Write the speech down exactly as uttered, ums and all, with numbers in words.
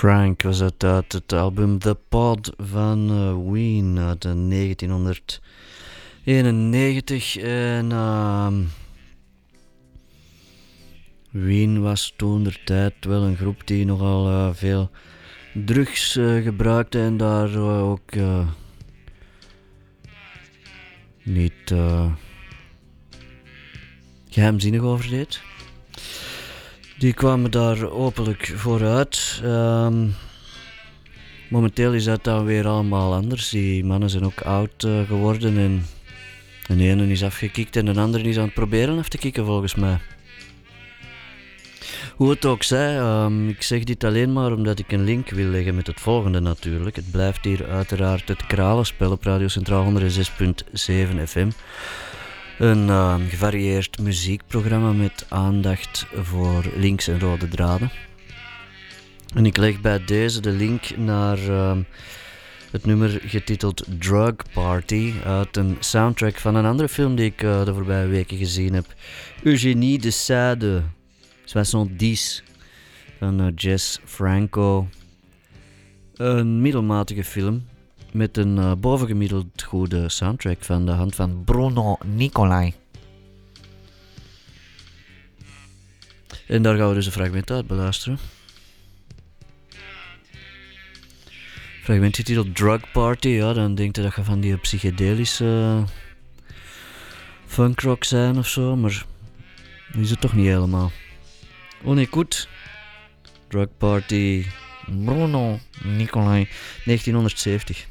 Frank was het uit het album The Pod van uh, Ween uit uh, negentienhonderdeenennegentig. En uh, Ween was toen der tijd wel een groep die nogal uh, veel drugs uh, gebruikte en daar uh, ook uh, niet uh, geheimzinnig over deed. Die kwamen daar openlijk vooruit. Um, momenteel is dat dan weer allemaal anders. Die mannen zijn ook oud uh, geworden en de ene is afgekikt en de andere is aan het proberen af te kicken volgens mij. Hoe het ook zij, um, ik zeg dit alleen maar omdat ik een link wil leggen met het volgende natuurlijk. Het blijft hier uiteraard het Kralenspel op Radio Centraal honderd zes komma zeven F M. Een uh, gevarieerd muziekprogramma met aandacht voor links en rode draden. En ik leg bij deze de link naar uh, het nummer getiteld Drug Party uit een soundtrack van een andere film die ik uh, de voorbije weken gezien heb. Eugénie de Sade, zesenzestig, van uh, Jess Franco. Een middelmatige film met een uh, bovengemiddeld goede soundtrack van de hand van Bruno Nicolai. En daar gaan we dus een fragment uit beluisteren. Fragment getiteld Drug Party, ja, dan denk je dat je van die psychedelische uh, funkrock zijn of zo, maar is het toch niet helemaal. On écoute Drug Party, Bruno Nicolai, negentienhonderdzeventig.